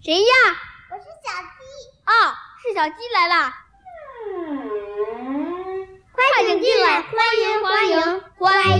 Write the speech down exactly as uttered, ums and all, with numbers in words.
谁呀？ 我是小鸡。 哦，是小鸡来啦！ 快请进来，欢迎欢迎欢